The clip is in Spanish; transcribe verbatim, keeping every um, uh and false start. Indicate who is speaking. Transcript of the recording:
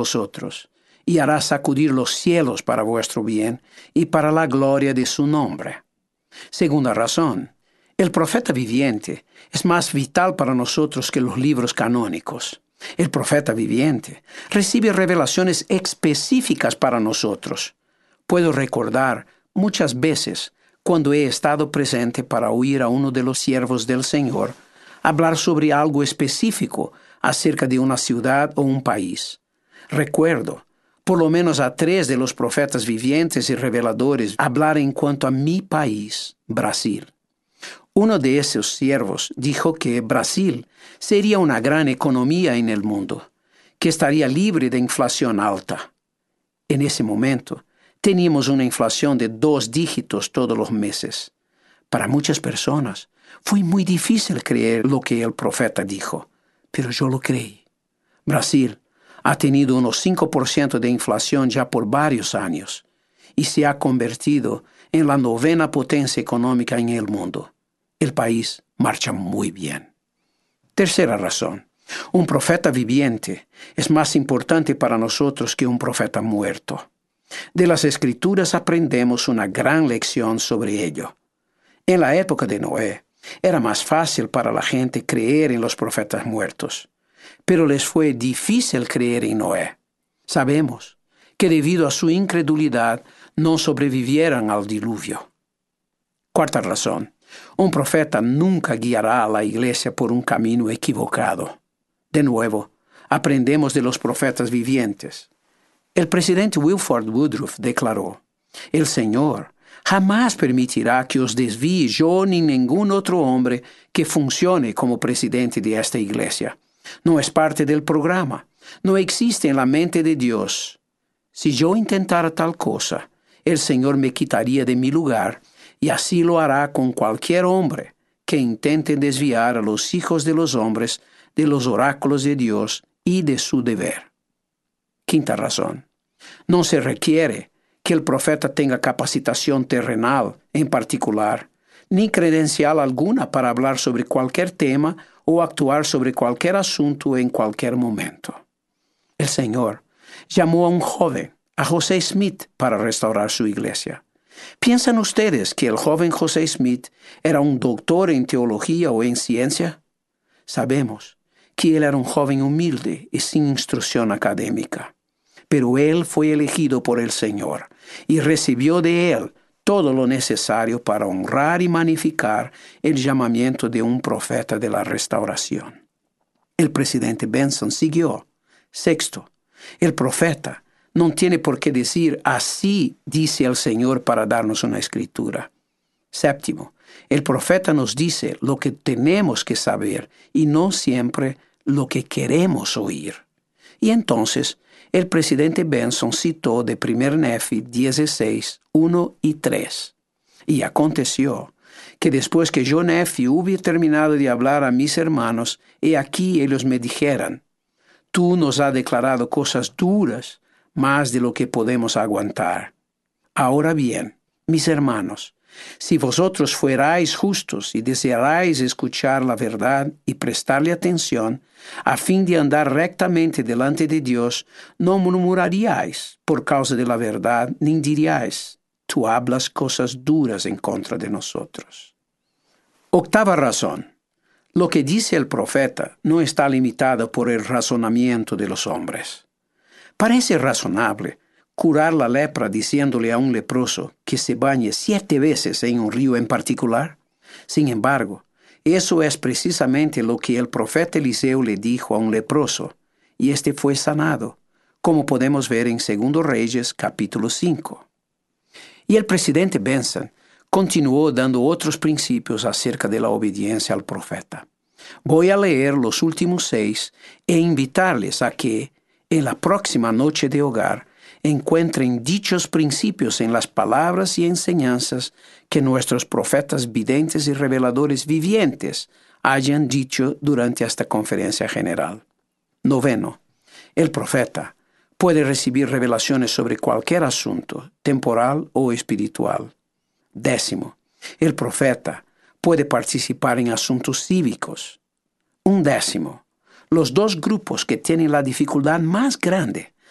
Speaker 1: vosotros, y hará sacudir los cielos para vuestro bien y para la gloria de su nombre. Segunda razón, el profeta viviente es más vital para nosotros que los libros canónicos. El profeta viviente recibe revelaciones específicas para nosotros. Puedo recordar muchas veces cuando he estado presente para oír a uno de los siervos del Señor hablar sobre algo específico acerca de una ciudad o un país. Recuerdo por lo menos a tres de los profetas vivientes y reveladores hablar en cuanto a mi país, Brasil. Uno de esos siervos dijo que Brasil sería una gran economía en el mundo, que estaría libre de inflación alta. En ese momento, teníamos una inflación de dos dígitos todos los meses. Para muchas personas, fue muy difícil creer lo que el profeta dijo, pero yo lo creí. Brasil ha tenido unos cinco por ciento de inflación ya por varios años y se ha convertido en la novena potencia económica en el mundo. El país marcha muy bien. Tercera razón. Un profeta viviente es más importante para nosotros que un profeta muerto. De las Escrituras aprendemos una gran lección sobre ello. En la época de Noé, era más fácil para la gente creer en los profetas muertos, pero les fue difícil creer en Noé. Sabemos que debido a su incredulidad no sobrevivieron al diluvio. Cuarta razón. Un profeta nunca guiará a la iglesia por un camino equivocado. De nuevo, aprendemos de los profetas vivientes. El presidente Wilford Woodruff declaró: «El Señor jamás permitirá que os desvíe yo ni ningún otro hombre que funcione como presidente de esta iglesia. No es parte del programa. No existe en la mente de Dios. Si yo intentara tal cosa, el Señor me quitaría de mi lugar, y así lo hará con cualquier hombre que intente desviar a los hijos de los hombres de los oráculos de Dios y de su deber». Quinta razón. No se requiere que el profeta tenga capacitación terrenal en particular, ni credencial alguna para hablar sobre cualquier tema o actuar sobre cualquier asunto en cualquier momento. El Señor llamó a un joven, a José Smith, para restaurar su iglesia. ¿Piensan ustedes que el joven José Smith era un doctor en teología o en ciencia? Sabemos que él era un joven humilde y sin instrucción académica. Pero él fue elegido por el Señor y recibió de él todo lo necesario para honrar y magnificar el llamamiento de un profeta de la restauración. El presidente Benson siguió. Sexto, el profeta no tiene por qué decir «así dice el Señor» para darnos una escritura. Séptimo, el profeta nos dice lo que tenemos que saber y no siempre lo que queremos oír. Y entonces, el presidente Benson citó de primer Nefi dieciséis, uno y tres. Y aconteció que después que yo, Nefi, hube terminado de hablar a mis hermanos, he aquí ellos me dijeran: «Tú nos has declarado cosas duras, más de lo que podemos aguantar. Ahora bien, mis hermanos, si vosotros fuerais justos y desearais escuchar la verdad y prestarle atención, a fin de andar rectamente delante de Dios, no murmuraríais por causa de la verdad, ni diríais: tú hablas cosas duras en contra de nosotros». Octava razón. Lo que dice el profeta no está limitado por el razonamiento de los hombres. Parece razonable curar la lepra diciéndole a un leproso que se bañe siete veces en un río en particular. Sin embargo, eso es precisamente lo que el profeta Eliseo le dijo a un leproso, y éste fue sanado, como podemos ver en Segundo Reyes capítulo cinco. Y el presidente Benson continuó dando otros principios acerca de la obediencia al profeta. Voy a leer los últimos seis e invitarles a que, en la próxima noche de hogar, encuentren dichos principios en las palabras y enseñanzas que nuestros profetas videntes y reveladores vivientes hayan dicho durante esta conferencia general. Noveno, el profeta puede recibir revelaciones sobre cualquier asunto, temporal o espiritual. Décimo, el profeta puede participar en asuntos cívicos. Un décimo, los dos grupos que tienen la dificultad más grande